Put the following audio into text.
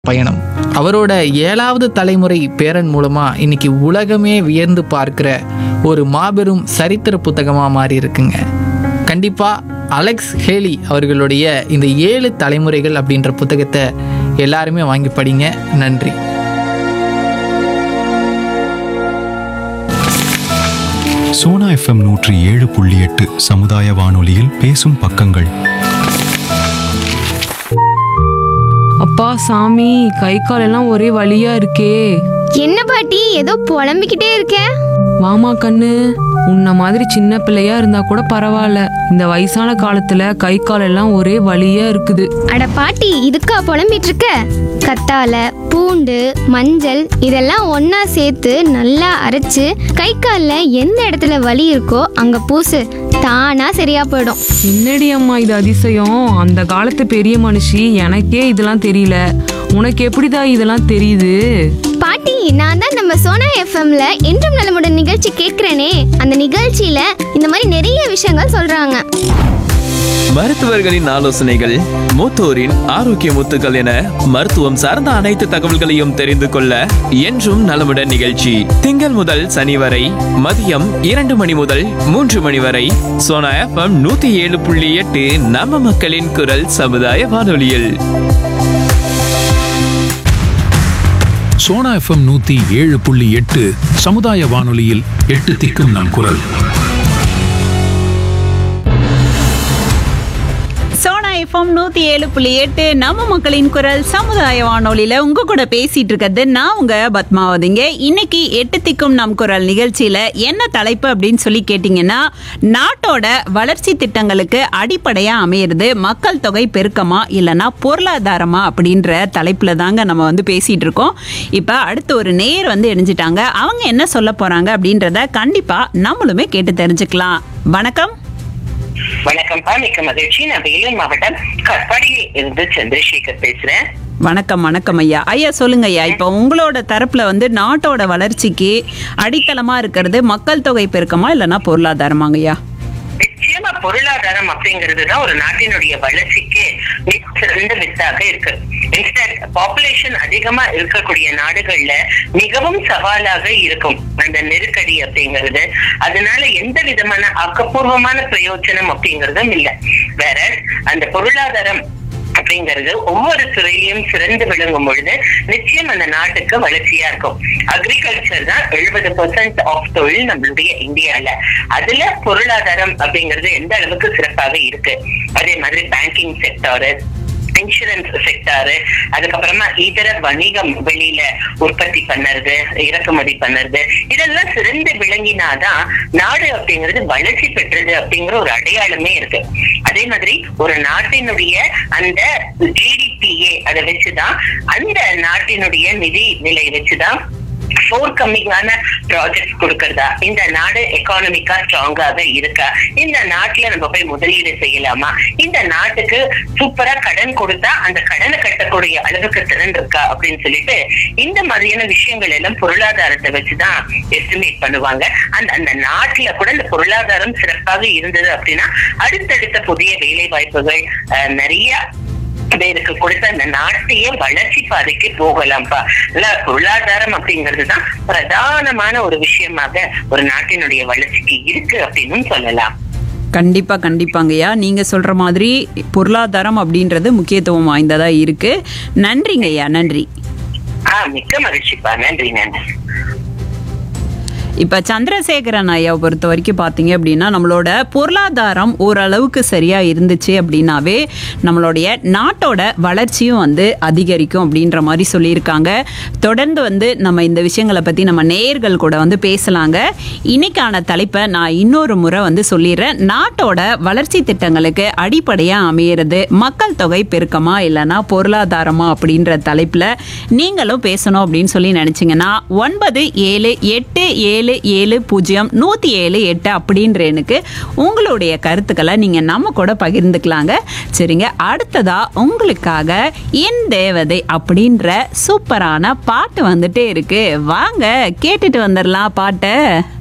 பயணம். அவரோட 7வது தலைமுறை பேரன் மூலமா இன்னைக்கு உலகமே வியந்து பார்க்கிற ஒரு மாபெரும் சரித்திர புத்தகமா மாறி இருக்குங்க. கண்டிப்பா அலெக்ஸ் ஹேலி அவர்களுடைய இந்த 7 தலைமுறைகள் அப்படின்ற புத்தகத்தை எல்லாருமே வாங்கி படிங்க. நன்றி. சோனா எஃப்எம் 107.8 சமுதாய வானொலியில் பேசும் பக்கங்கள். அப்பா சாமி, கை கால் எல்லாம் ஒரே வலியா இருக்கே. என்ன பாட்டி ஏதோ புலம்பிக்கிட்டே இருக்க? வாமா கண்ணு, உன்ன மாதிரி சின்ன பிள்ளையா இருந்தா கூட பரவாயில்ல, இந்த வயசான காலத்துல கை கால் எல்லாம் ஒரே வலியா இருக்குது. அட பாட்டி, இதுக்கா புலம்பிட்டு இருக்க? கத்தால, பூண்டு, மஞ்சள் இதெல்லாம் ஒண்ணா சேர்த்து நல்லா அரைச்சு கை கால்ல எந்த இடத்துல வலி இருக்கோ அங்க பூசு, தானா சரியா போயிடும். என்னடி அம்மா இது அதிசயம், அந்த காலத்து பெரிய மனுஷி, எனக்கே இதெல்லாம் தெரியல, உனக்கு எப்படிதான் இதெல்லாம் தெரியுது? பாட்டி, நான் தான் நம்ம சோனா எஃப்எம்ல என்றும் நலமுடன் நிகழ்ச்சி கேட்கிறேனே, அந்த நிகழ்ச்சியில இந்த மாதிரி நிறைய விஷயங்கள் சொல்றாங்க. மருத்துவர்களின் ஆலோசனைகள், மூத்தோரின் ஆரோக்கிய முத்துக்கள் என மருத்துவம் சார்ந்த அனைத்து தகவல்களையும் தெரிந்து கொள்ள என்றும் நலமுடன் நிகழ்ச்சி திங்கள் முதல் சனி வரை மதியம் 2 மணி முதல் 3 மணி வரை சோனா எஃப்எம் 107.8 நம்ம மக்களின் குரல் சமுதாய வானொலியில். சோனா எஃப்எம் 107.8 சமுதாய வானொலியில் 8 திக்கும் நம் குரல். சோனா எஃப்எம் 107.8 நம்ம மக்களின் குரல் சமுதாய வானொலியில உங்க கூட பேசிட்டு இருக்கிறது நான் உங்க பத்மாவதிங்க. இன்னைக்கு 8 திக்கும் நம் குரல் நிகழ்ச்சியில என்ன தலைப்பு அப்படின்னு சொல்லி கேட்டீங்கன்னா, நாட்டோட வளர்ச்சி திட்டங்களுக்கு அடிப்படையா அமையிறது மக்கள் தொகை பெருக்கமா இல்லைன்னா பொருளாதாரமா அப்படின்ற தலைப்புல தாங்க நம்ம பேசிட்டு இருக்கோம். இப்ப அடுத்து ஒரு நேர் இணைஞ்சிட்டாங்க. அவங்க என்ன சொல்ல போறாங்க அப்படின்றத கண்டிப்பா நம்மளுமே கேட்டு தெரிஞ்சுக்கலாம். வணக்கம். வணக்கம், மிக்க மகிழ்ச்சி. நான் வேலூர் மாவட்டம் கட்பாடியில் இருந்து சந்திரசேகர் பேசுறேன். வணக்கம். வணக்கம் ஐயா. ஐயா சொல்லுங்க ஐயா, இப்ப உங்களோட தரப்புல நாட்டோட வளர்ச்சிக்கு அடித்தளமா இருக்கிறது மக்கள் தொகை பெருக்கமா இல்லைன்னா பொருளாதாரமாங்க ஐயா? நிச்சயமா பொருளாதாரம் அப்படிங்கிறதுதான் ஒரு நாட்டினுடைய வளர்ச்சிக்கு சிறந்த வித்தாக இருக்கு. இன்ஸ்டன்ட் பாப்புலேஷன் அதிகமா இருக்கக்கூடிய நாடுகள்ல மிகவும் சவாலாக இருக்கும் அந்த நெருக்கடி அப்படிங்கிறது. அதனால எந்த விதமான ஆக்கப்பூர்வமான பிரயோஜனம் அப்படிங்கறதும் இல்லை. வேற அந்த பொருளாதாரம் அப்படிங்கிறது ஒவ்வொரு துறையிலும் சிறந்து விளங்கும் பொழுது நிச்சயம் அந்த நாட்டுக்கு வளர்ச்சியா இருக்கும். அக்ரிகல்ச்சர் தான் 70% ஆஃப் தொழில் நம்மளுடைய இந்தியால. அதுல பொருளாதாரம் அப்படிங்கிறது எந்த அளவுக்கு சிறப்பாக இருக்கு. அதே மாதிரி பேங்கிங் செக்டாரு, இன்சூரன்ஸ் செக்டாரு, அதுக்கப்புறமா இதர வணிகம், வெளியில உற்பத்தி பண்ணுறது, இறக்குமதி பண்ணுறது, இதெல்லாம் சிறந்து விளங்கினாதான் நாடு அப்படிங்கிறது வளர்ச்சி பெற்றது அப்படிங்கிற ஒரு அடையாளமே இருக்கு. அதே மாதிரி ஒரு நாட்டினுடைய அந்த ஜிடிபிஏ அதை வச்சுதான், அந்த நாட்டினுடைய நிதி நிலை வச்சுதான் கம்மியான ப்ராஜெக்ட் கொடுக்கறதா, இந்த நாடு எக்கானமிக்கா ஸ்ட்ராங்காக இருக்கா, இந்த நாட்டுல நம்ம போய் முதலீடு செய்யலாமா, இந்த நாட்டுக்கு சூப்பரா கடன் கொடுத்தா அந்த கடனை கட்டக்கூடிய அளவுக்கு திறன் இருக்கா அப்படின்னு சொல்லிட்டு இந்த மாதிரியான விஷயங்கள் எல்லாம் பொருளாதாரத்தை வச்சுதான் எஸ்டிமேட் பண்ணுவாங்க. அந்த நாட்டுல கூட இந்த பொருளாதாரம் சிறப்பாக இருந்தது அப்படின்னா அடுத்தடுத்த புதிய வேலை வாய்ப்புகள் நிறைய பேருக்கு கொடுத்த அந்த நாட்டையே வளர்ச்சி பாதைக்கு போகலாம்ப்பா. பொருளாதாரம் அப்படிங்கிறது தான் பிரதானமான ஒரு விஷயமாக ஒரு நாட்டினுடைய வளர்ச்சிக்கு இருக்கு அப்படின்னு சொல்லலாம். கண்டிப்பா கண்டிப்பாங்கய்யா, நீங்க சொல்ற மாதிரி பொருளாதாரம் அப்படின்றது முக்கியத்துவம் வாய்ந்ததா இருக்கு. நன்றிங்க ஐயா. நன்றி. மிக்க மகிழ்ச்சிப்பா. நன்றி. நன்றி. இப்போ சந்திரசேகரன் ஐயாவை பொறுத்த வரைக்கும் பார்த்தீங்க அப்படின்னா, நம்மளோட பொருளாதாரம் ஓரளவுக்கு சரியாக இருந்துச்சு அப்படின்னாவே நம்மளுடைய நாட்டோட வளர்ச்சியும் அதிகரிக்கும் அப்படின்ற மாதிரி சொல்லியிருக்காங்க. தொடர்ந்து நம்ம இந்த விஷயங்களை பற்றி நம்ம நேயர்கள் கூட பேசலாங்க. இன்னைக்கான தலைப்பை நான் இன்னொரு முறை சொல்லிடுறேன். நாட்டோட வளர்ச்சி திட்டங்களுக்கு அடிப்படையாக அமையிறது மக்கள் தொகை பெருக்கமா இல்லைன்னா பொருளாதாரமா அப்படின்ற தலைப்பில் நீங்களும் பேசணும் அப்படின்னு சொல்லி நினச்சிங்கன்னா 9787070178 அப்படின்ற எனக்கு உங்களுடைய கருத்துக்களை நீங்கள் நம்ம கூட பகிர்ந்துக்கலாங்க. சரிங்க, அடுத்ததா உங்களுக்காக என் தேவதை அப்படின்ற சூப்பரான பாட்டு வந்துட்டே இருக்கு. வாங்க கேட்டுட்டு வந்துடலாம் பாட்டை.